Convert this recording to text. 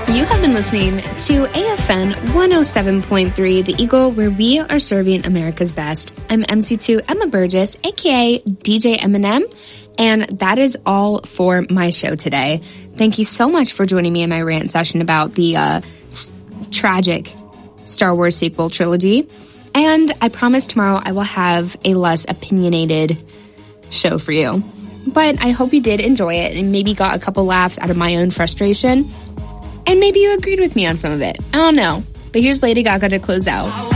You have been listening to AFN 107.3, The Eagle, where we are serving America's best. I'm MC2 Emma Burgess, aka DJ Eminem, and that is all for my show today. Thank you so much for joining me in my rant session about the tragic Star Wars sequel trilogy. And I promise tomorrow I will have a less opinionated show for you. But I hope you did enjoy it and maybe got a couple laughs out of my own frustration. And maybe you agreed with me on some of it. I don't know. But here's Lady Gaga to close out.